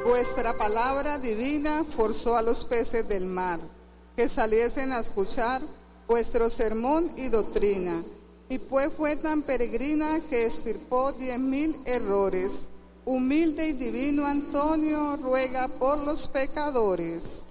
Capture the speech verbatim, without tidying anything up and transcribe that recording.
Vuestra palabra divina forzó a los peces del mar que saliesen a escuchar vuestro sermón y doctrina, y pues fue tan peregrina que extirpó diez mil errores. Humilde y divino Antonio, ruega por los pecadores.